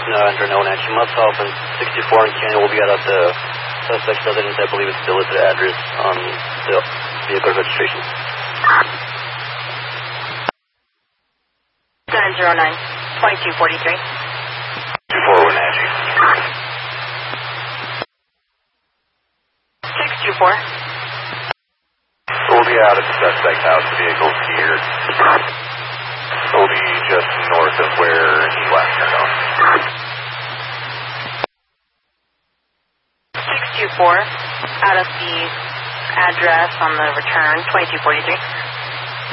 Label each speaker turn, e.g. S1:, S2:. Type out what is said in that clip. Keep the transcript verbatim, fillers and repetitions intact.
S1: uh, enter known action. Musthoff and sixty-four and Canyon will be out at the suspect's residence. I believe it's the listed address on the vehicle registration.
S2: nine zero nine, twenty-two forty-three.
S1: two four Wenatchee.
S2: six two four.
S1: We'll be out at the suspect house. The vehicle's here. We'll be just north of where he last turned on.
S2: six two four, out of the address on the return, twenty-two forty-three.